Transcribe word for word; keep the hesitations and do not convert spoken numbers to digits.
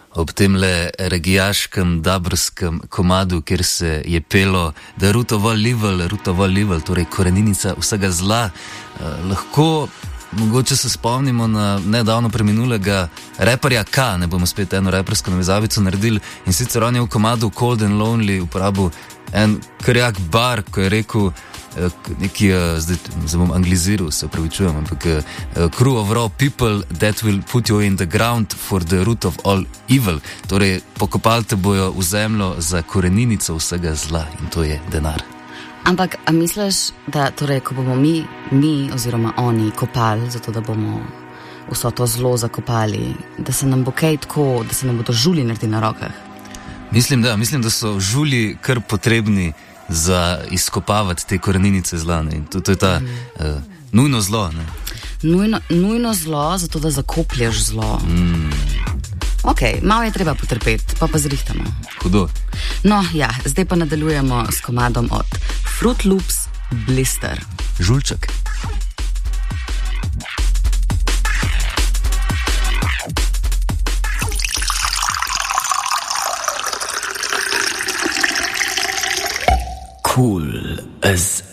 ob tem le regijaškem, dabrskem komadu, kjer se je pelo, da rutovo livel, rutovo livel, torej korenica vsega zla. Eh, lahko, mogoče se spomnimo na nedavno preminulega reperja K, ne bomo spet eno repersko navezavico naredili, in sicer on je v komadu Cold and Lonely uporabil en krjak bar, ko je rekel, neki, zdaj, zdaj bom angliziral, se upravičujem, ampak crew of raw people that will put you in the ground for the root of all evil. Torej, pokopali te bojo v zemljo za koreninico vsega zla in to je denar. Ampak, a misliš, da torej, ko bomo mi, mi oziroma oni kopali, zato da bomo vso to zlo zakopali, da se nam bo kaj tako, da se nam bodo žuli naredili na rokah? Mislim, da, mislim, da so žuli kar potrebni za izkopavati te koreninice zla. Ne? In to, to je ta mm. uh, nujno zlo. Ne? Nujno, nujno zlo, zato da zakoplješ zlo. Mm. Ok, malo je treba potrpeti, pa pa zrihtamo. Hudo. No, ja, zdaj pa nadaljujemo s komadom od Fruit Loops Blister. Žulček. Cool as